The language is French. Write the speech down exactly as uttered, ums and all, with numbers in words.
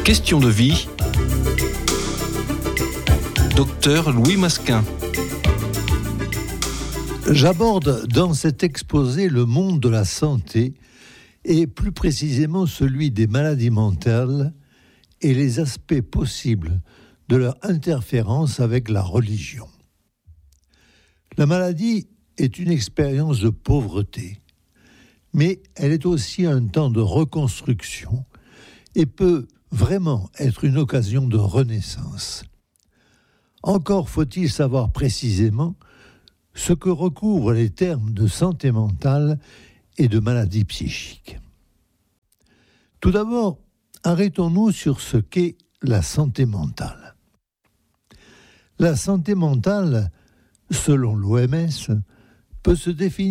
Question de vie. Docteur Louis Masquin. J'aborde dans cet exposé le monde de la santé et plus précisément celui des maladies mentales et les aspects possibles de leur interférence avec la religion. La maladie est une expérience de pauvreté, mais elle est aussi un temps de reconstruction et peut vraiment être une occasion de renaissance. Encore faut-il savoir précisément ce que recouvrent les termes de santé mentale et de maladie psychique. Tout d'abord, arrêtons-nous sur ce qu'est la santé mentale. La santé mentale, selon l'O M S, peut se définir